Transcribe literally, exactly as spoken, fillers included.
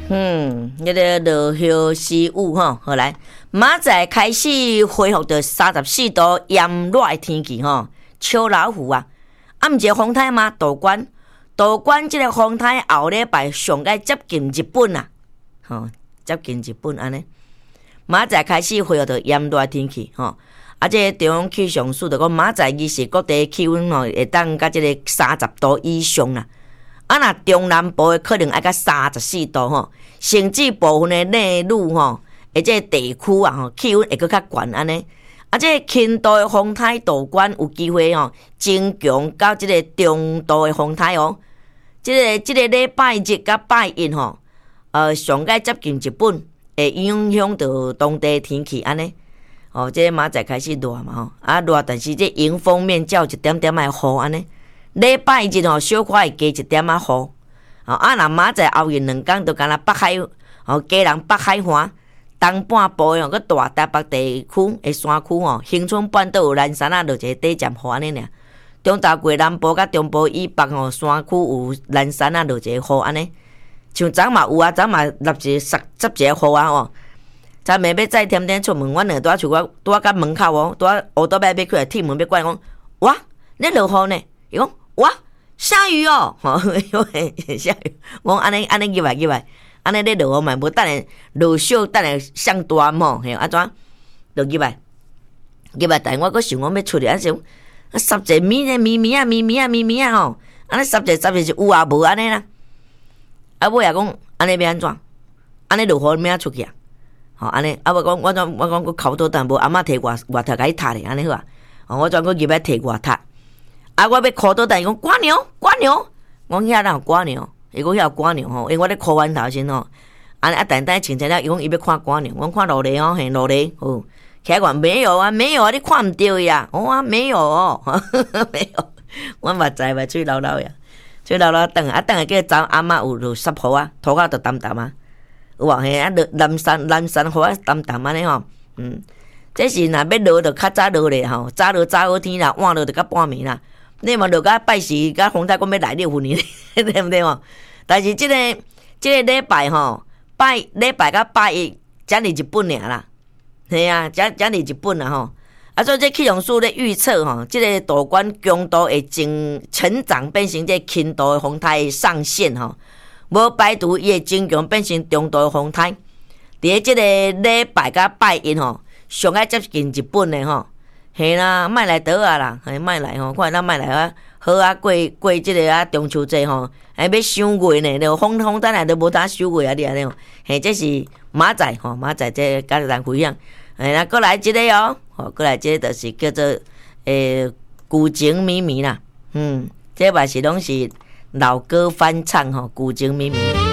嗯，那个落叶习雨吼，好来，明仔开始恢复到三十四度炎热的天气吼，秋老虎啊，啊，毋是风台吗？道观，道观即个风台后礼拜上个接近日本啊，吼，接近日本安尼。明仔开始恢复到炎热的天气吼，啊，即个中央气象署就讲明仔日是各地气温吼会当甲即个三十度以上啦。啊，若中南部的可能爱到三十四度吼，甚至部分的内陆吼，或者地区啊吼，气温会搁较悬安尼。啊，这个轻度的风台道观有机会吼，增强到即个中度的风台哦。即、这个即、这个礼拜日甲拜一吼，呃，上个接近日本，会影响到当地天气安尼。哦，即、这个明仔开始热嘛吼，啊热，但是这迎风面照一点点的雨安尼。礼拜日吼，小可会加一点仔雨，哦啊，若明仔后日两天，就敢若北海，哦，加人北海岸东半部吼，佮大台北地区的山区吼，恒春半岛有南山啊，落一个短暂雨安尼尔。中昼过南部佮中部以北吼，山区有南山啊，落一个雨安尼。像昨嘛有啊，昨嘛落一十十一个雨啊吼。昨暝要再添点出门，阮两拄仔像我拄仔甲门口哦，拄仔乌倒摆要起来铁门要关，讲哇，咧落雨呢？伊讲。哇，下雨哦！吼，下雨，我安尼安尼入来入来，安尼咧落雨嘛，无等下落小，等下上大雨，嘿，安怎？落入来，入来，但我阁想讲要出去，啊想，啊十只米咧，咪咪啊，咪咪啊，咪咪啊吼，安尼十只十只是有啊无安尼啦。啊尾也讲安尼要安怎？安尼落雨要安出去啊？吼，安尼啊我讲我讲我讲佫口头但无阿嬷摕外外头甲伊踢咧，安尼好啊？哦，我转佫入来摕外踢。啊！我要考倒等伊讲刮牛，刮牛，我遐哪有刮牛？伊讲遐有刮牛吼，因为我咧考完头先吼，安尼啊，等等清楚了，伊讲伊要看刮牛，我看落嚟哦，嘿落嚟哦，起来讲没有啊，没有啊，你看唔到呀？我啊没有哦，没有，我目知嘛，嘴流流呀，嘴流流等啊等下叫走阿嬷有落湿雨啊，涂骹就澹澹啊，有啊嘿啊，南山南山雨啊澹澹安尼吼，嗯，这是若要落就较早落咧吼，早落早好天啦，晚落就到半暝啦。你嘛落甲拜时，甲风台讲要来六分年，对毋对吼？但是即、这个即、这个礼拜吼，拜礼拜甲拜一，才离日本尔啦，系啊，才才离日本啦吼。啊，所以这气象署咧预测吼，即、这个道观强度会增成长，变成这轻度的风台上限吼，无排除伊会增强变成中度的风台。伫即个礼拜甲拜一吼，上爱接近日本的吼。嘿啦，莫来倒啊啦，嘿莫来吼，看咱莫来啊，好啊过过即个啊中秋节吼，还要收月呢，就风风等下都无呾收月啊，你安尼吼，嘿，这是明仔吼，明仔这甲咱分享，嘿，那过来即个哦，吼，过来即个就是叫做诶古情咪咪啦，嗯，这嘛是拢是老歌翻唱吼，古情咪咪。